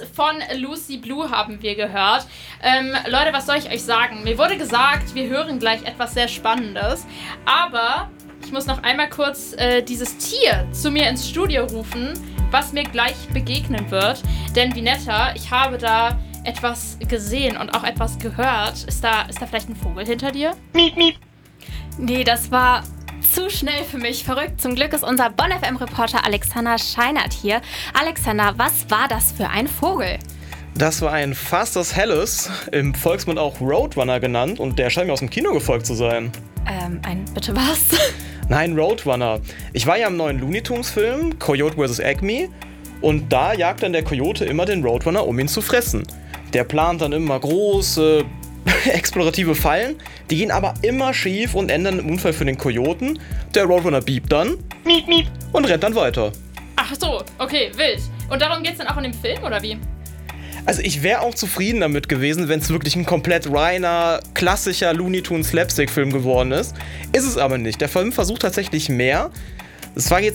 von Lucy Blue haben wir gehört. Leute, was soll ich euch sagen? Mir wurde gesagt, wir hören gleich etwas sehr Spannendes. Aber ich muss noch einmal kurz dieses Tier zu mir ins Studio rufen, was mir gleich begegnen wird. Denn Vinetta, ich habe da etwas gesehen und auch etwas gehört. Ist da vielleicht ein Vogel hinter dir? Miep, miep. Nee, das war zu schnell für mich. Verrückt. Zum Glück ist unser Bonn-FM-Reporter Alexander Scheinert hier. Alexander, was war das für ein Vogel? Das war ein Fastes Helles, im Volksmund auch Roadrunner genannt, und der scheint mir aus dem Kino gefolgt zu sein. Bitte was? Nein, Roadrunner. Ich war ja im neuen Looney Tunes Film, Coyote vs. Acme, und da jagt dann der Coyote immer den Roadrunner, um ihn zu fressen. Der plant dann immer große, explorative Fallen, die gehen aber immer schief und enden im Unfall für den Kojoten. Der Roadrunner biebt dann Miep, miep. und rennt dann weiter. Ach so, okay, wild. Und darum geht's dann auch in dem Film, oder wie? Also ich wäre auch zufrieden damit gewesen, wenn es wirklich ein komplett reiner, klassischer Looney Tunes Slapstick-Film geworden ist. Ist es aber nicht. Der Film versucht tatsächlich mehr. Es war jetzt